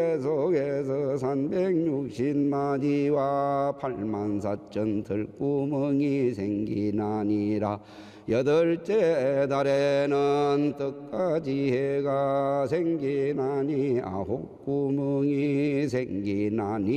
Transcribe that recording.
속에서 360마디와 84,000 들구멍이 생기나니라. 여덟째 달에는 떡가지 해가 생기나니 9 구멍이 생기나니